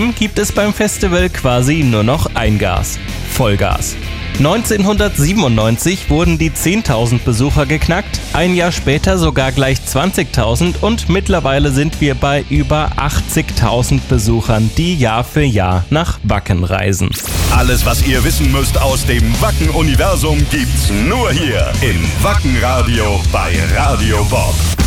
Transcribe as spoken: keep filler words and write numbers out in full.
Seitdem gibt es beim Festival quasi nur noch ein Gas: Vollgas. neunzehnhundertsiebenundneunzig wurden die zehntausend Besucher geknackt, ein Jahr später sogar gleich zwanzigtausend und mittlerweile sind wir bei über achtzigtausend Besuchern, die Jahr für Jahr nach Wacken reisen. Alles, was ihr wissen müsst aus dem Wacken-Universum, gibt's nur hier im Wacken-Radio bei Radio Bob.